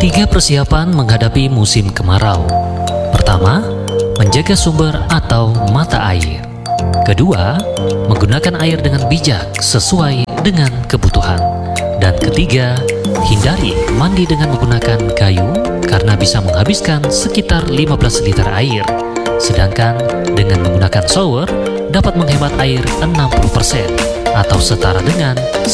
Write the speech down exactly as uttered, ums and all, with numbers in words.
Tiga persiapan menghadapi musim kemarau. Pertama, menjaga sumber atau mata air. Kedua, menggunakan air dengan bijak sesuai dengan kebutuhan. Dan ketiga, hindari mandi dengan menggunakan kayu karena bisa menghabiskan sekitar lima belas liter air. Sedangkan dengan menggunakan shower dapat menghemat air enam puluh persen atau setara dengan